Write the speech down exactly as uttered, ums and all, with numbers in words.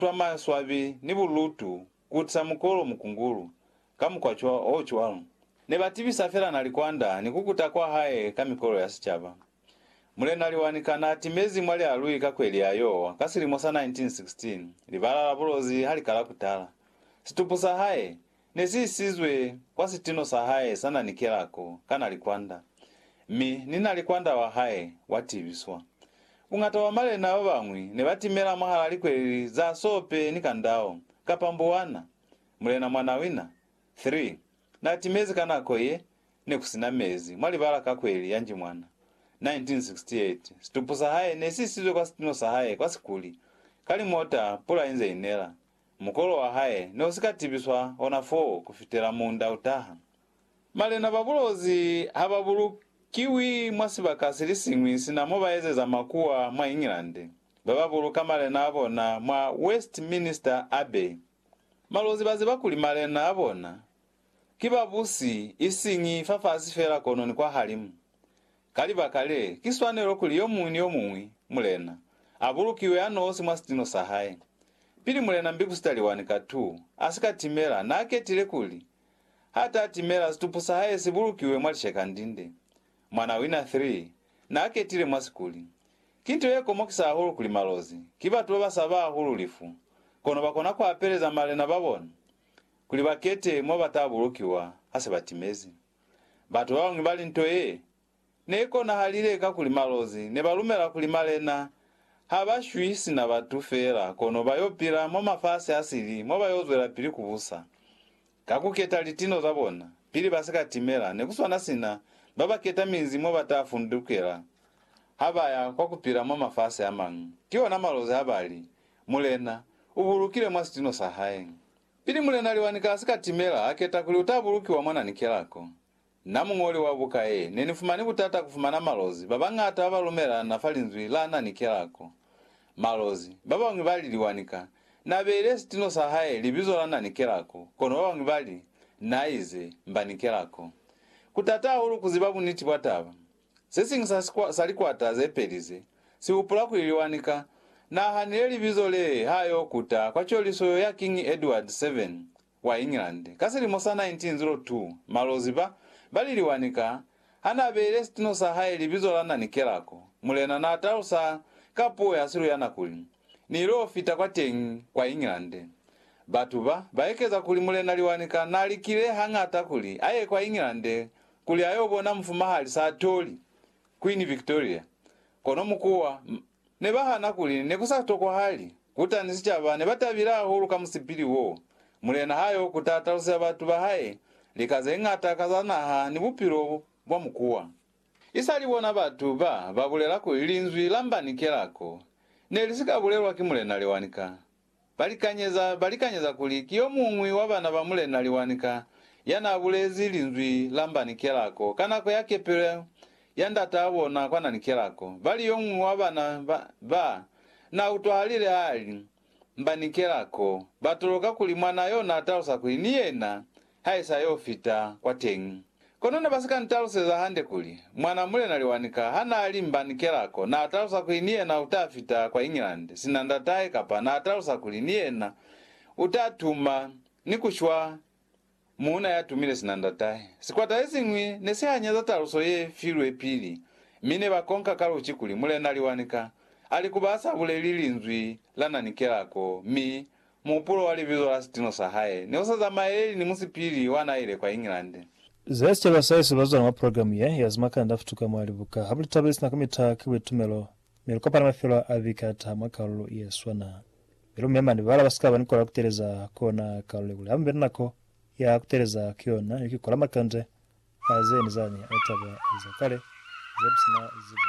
twama swabi ni bulutu kutsa mukolo mukungulu kamukwachwa ochwalo ne batibisa fera na likwanda nikukutakwa haye kamikolo ya sichaba mulena liwanikana ati mezi mwali alui kakweli ayo kasiri mosa nineteen sixteen libala la bulozi hali kala kutala situpusa haye nesisizwe kwa sitino sahaye sana nikelako kana likwanda mi nina likwanda wa haye watibiswa ungata wa male na wabangwi ne batimela mahala likweli za sope nikandao kapambuwana mulena mwana wina three na timezi kana koye ne kusina mezi mwali bala kakweli yanji mwana nineteen sixty-eight situpusa haye nesisizwe kwa sitino sahaye kwa sikuli kali mota pula inze inela mukolo wa haye ne usikatibiswa ona four kufitela munda utaha malena babulozi hababulu kiwi mwasiba kasiri singwi sina moba eze za makuwa mwa England bababulu kamalena abona mwa Westminster Abbey malozi bazi bakuli malena abona kibabusi isingi fafasi fera kono ni kwa halimu kali bakale kiswanero kuli yomuni yomuni mulena abulu kiwe anosi mwa sitino sahaye pili mulena mbiku sitaliwanika tu asika timera na aketile kuli hata timera situpusa haye sibulukiwe mwali shekandinde mwana wina three na aketile mwasikuli kintu yeko mokisa ahulu kuli malozi kiba tuwa saba ahulu lifu kono bakona kwa apereza malena babona kuli bakete mwa batabulukiwa hase batimezi batu wangi bali ntoye neko na halile ka kuli malozi ne balumela kuli malena habashwisi na batufera kono bayopira mo mafasi asili mo bayozwera pili kubusa kakuketa litino zabona pili basika timera nekuswana sina baba keta minzi mo batafundukera habaya kwa kupira mo mafasi amangu kiona malozi habali mulena ubulukile mwasitino sahaye pili mulena liwanika asika timera aketa kuli utabuluki wa mwana nikelako namungoli wabuka e nenifumani kutata kufumana malozi baba ngata abalumera na falinzwi lana nikelako malozi baba wangi bali liwanika na bele sitino sahaye libizo lana nikelako kono wangi bali naize mbanikelako kutata hulu kuzibabu niti wataba sisi ngisa salikwata zepelize si upula kuliwanika na hanile libizo le hayo kuta kwa choliso ya King Edward the seventh wa England kasiri mosa nineteen oh two malozi ba bali liwanika hana bele sitino sahaye libizo lana nikelako mulena na atarusa kapo ya siru yana kuli nilo fita kwa tengi kwa England batuba baekeza kuli mulena liwanika nalikile hangata kuli aye kwa England kuli ayobona mfuma hali sa toli Queen Victoria kono mukuwa ne bahana kuli ne kusatokwa hali kutanisichaba ne batabira hulu kamusipili wo mulena hayo kutatarusa batu bahaye likazengata kazana ha ni bupiro bwa mukuwa isali bona batu ba babulela ko ilinzwi lambanikelako nelisika bulelwa kimulena liwanika balikanyeza balikanyeza kuli kiyo mumwi wabana bamulena liwanika yana bulezi linzwi lambanikelako kanako yakepele yanda tabona kwana nikelako bali yomwe wabana ba, ba na utwalile hali mbanikelako batoloka kuli mwana yo na tausa kuli niyena haisa yofita kwa tengi konona basika ntaluse za hande kuli mwana mulena liwanika hana alimbanikelako na atarusa kuinie na utafita kwa England sinandatae kapa na atarusa kulinie na utatuma nikushwa muuna ya tumile sinandatae sikwata ezingwi nese hanyaza taruso ye filwe pili mine bakonka karuchi kuli mulena liwanika alikubasa bule lilinzwi lana nikelako mi mupulo wali vizo la sitino sahaye neosa za maeli ni musipili wana ile kwa England zese basayise bazana ma program ye yazimaka ndafutuka mwalibuka habuli tabisi nakamita kiwetumelo meruko para mafilo avikata makalo yeswana biro memba ni bala basika banikora kutereza kona kalole kule ambere nako ya kutereza kiona ikikora makanje azeni zani ataba zakale zebsina zibu